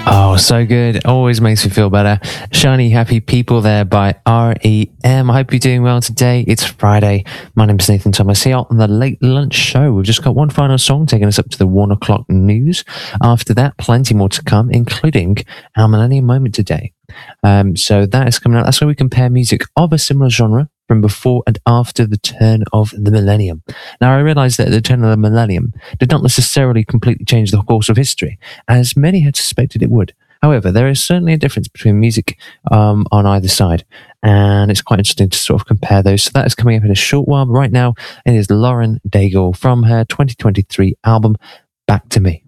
Oh, so good. Always makes me feel better. Shiny Happy People there by REM. I hope you're doing well today. It's Friday. My name is Nathan Thomas here on the Late Lunch Show. We've just got one final song taking us up to the 1 o'clock news. After that, plenty more to come, including our Millennium Moment today. So that is coming up. That's where we compare music of a similar genre from before and after the turn of the millennium. Now, I realise that the turn of the millennium did not necessarily completely change the course of history, as many had suspected it would. However, there is certainly a difference between music on either side, and it's quite interesting to sort of compare those. So that is coming up in a short while. But right now, it is Lauren Daigle from her 2023 album, Back to Me.